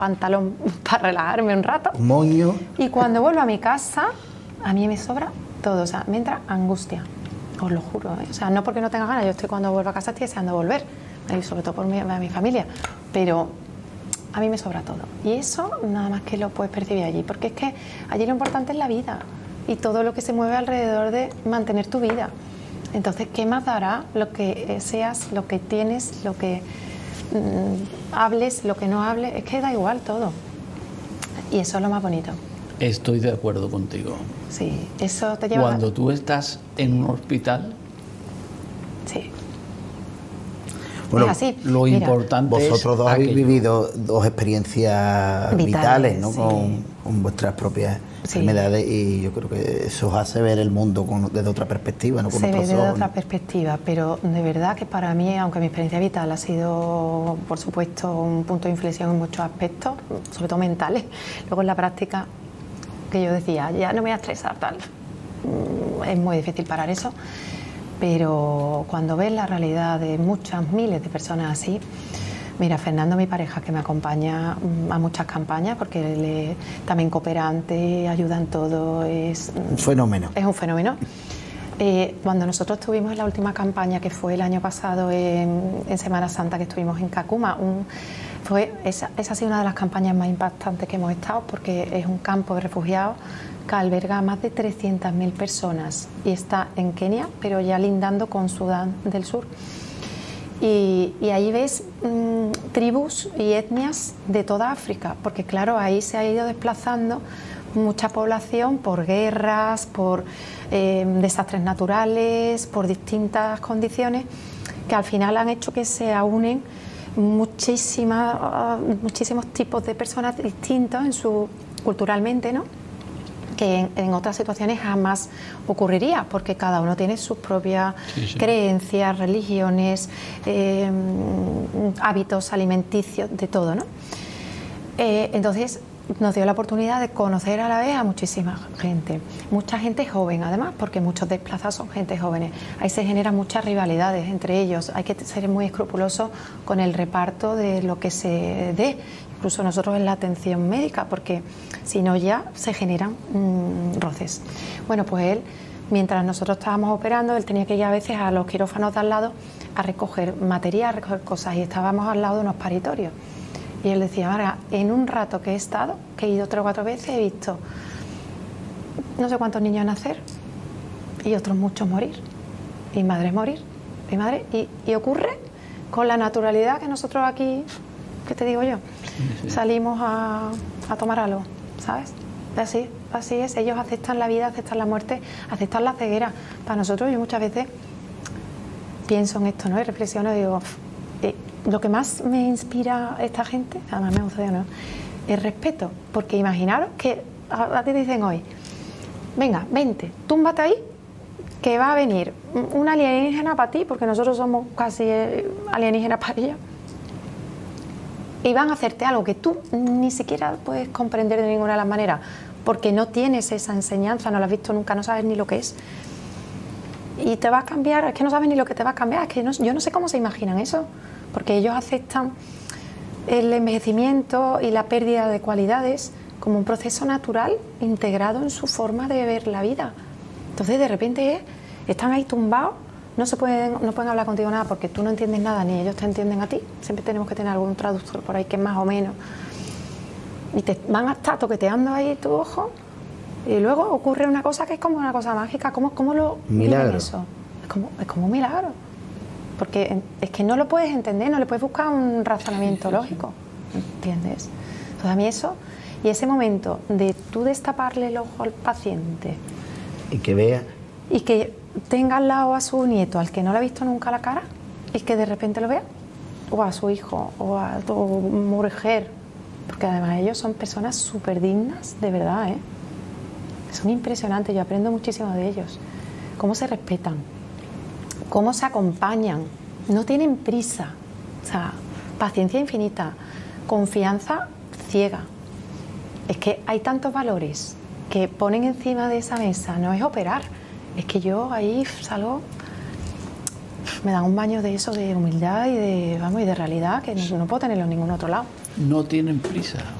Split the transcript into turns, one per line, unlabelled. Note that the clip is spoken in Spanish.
pantalón para relajarme un rato.
Un moño.
Y cuando vuelvo a mi casa, a mí me sobra todo, o sea, me entra angustia, os lo juro, ¿eh? O sea, no porque no tenga ganas, yo estoy cuando vuelvo a casa estoy deseando volver, y sobre todo por mi familia, pero a mí me sobra todo. Y eso nada más que lo puedes percibir allí, porque es que allí lo importante es la vida y todo lo que se mueve alrededor de mantener tu vida. Entonces, ¿qué más dará lo que seas, lo que tienes, lo que hables, lo que no hables? Es que da igual todo. Y eso es lo más bonito.
Estoy de acuerdo contigo.
Sí, eso te lleva...
Cuando tú estás en un hospital...
Sí.
Bueno,
es así.
Lo
Mira,
importante
vosotros
es
dos habéis
aquello.
vivido dos experiencias vitales, ¿no?
sí.
Con vuestras propias
Sí.
enfermedades, y yo creo que eso os hace ver el mundo desde otra perspectiva, ¿no? Con
se ve
otros
desde
ojos,
otra
¿no?
perspectiva, pero de verdad que para mí, aunque mi experiencia vital ha sido, por supuesto, un punto de inflexión en muchos aspectos, sobre todo mentales, luego en la práctica, que yo decía, ya no me voy a estresar, tal, es muy difícil parar eso, pero cuando ves la realidad de muchas miles de personas así, mira, Fernando, mi pareja, que me acompaña a muchas campañas, porque él es también cooperante, ayuda en todo, es
Un fenómeno.
Es un fenómeno. Cuando nosotros estuvimos en la última campaña, que fue el año pasado en Semana Santa, que estuvimos en Kakuma, esa ha sido una de las campañas más impactantes que hemos estado, porque es un campo de refugiados que alberga a más de 300.000 personas y está en Kenia, pero ya lindando con Sudán del Sur. Y ahí ves tribus y etnias de toda África, porque claro, ahí se ha ido desplazando mucha población por guerras, por desastres naturales, por distintas condiciones que al final han hecho que se aúnen muchísimos tipos de personas distintos culturalmente, ¿no? Que en otras situaciones jamás ocurriría, porque cada uno tiene sus propias creencias, religiones, hábitos alimenticios, de todo, ¿no? Entonces nos dio la oportunidad de conocer a la vez a muchísima gente, mucha gente joven además, porque muchos desplazados son gente jóvenes. Ahí se generan muchas rivalidades entre ellos, hay que ser muy escrupulosos con el reparto de lo que se dé, incluso nosotros en la atención médica, porque si no ya se generan roces. Bueno, pues él, mientras nosotros estábamos operando, él tenía que ir a veces a los quirófanos de al lado a recoger material, a recoger cosas, y estábamos al lado de unos paritorios. Y él decía, Marga, en un rato que he estado, que he ido 3 o 4 veces, he visto no sé cuántos niños nacer y otros muchos morir, y madres morir, y ocurre con la naturalidad que nosotros aquí, ¿qué te digo yo? Salimos a tomar algo, ¿sabes? Así es, ellos aceptan la vida, aceptan la muerte, aceptan la ceguera. Para nosotros, yo muchas veces pienso en esto, ¿no? Y reflexiono y digo, lo que más me inspira a esta gente, además me gusta, ¿no?, es respeto, porque imaginaros que a ti te dicen hoy, venga, vente, túmbate ahí, que va a venir un alienígena para ti, porque nosotros somos casi alienígenas para ellos, y van a hacerte algo que tú ni siquiera puedes comprender de ninguna de las maneras, porque no tienes esa enseñanza, no la has visto nunca, no sabes ni lo que es, y te va a cambiar, es que no sabes ni lo que te va a cambiar, es que yo no sé cómo se imaginan eso, porque ellos aceptan el envejecimiento y la pérdida de cualidades como un proceso natural integrado en su forma de ver la vida. Entonces de repente están ahí tumbados, no pueden hablar contigo nada porque tú no entiendes nada ni ellos te entienden a ti. Siempre tenemos que tener algún traductor por ahí que es más o menos, y te van a estar toqueteando ahí tu ojo, y luego ocurre una cosa que es como una cosa mágica. ¿Cómo lo viven eso? Es como un milagro, porque es que no lo puedes entender, no le puedes buscar un razonamiento lógico, ¿entiendes? Entonces a mí eso, y ese momento de tú destaparle el ojo al paciente
y que vea,
y que tenga al lado a su nieto, al que no le ha visto nunca la cara, y que de repente lo vea, o a su hijo, o a tu mujer, porque además ellos son personas súper dignas, de verdad, ¿eh? Son impresionantes, yo aprendo muchísimo de ellos, cómo se respetan, cómo se acompañan, no tienen prisa, o sea, paciencia infinita, confianza ciega. Es que hay tantos valores que ponen encima de esa mesa, no es operar, es que yo ahí salgo, me dan un baño de eso, de humildad y de realidad, que no puedo tenerlo en ningún otro lado.
no tienen prisa.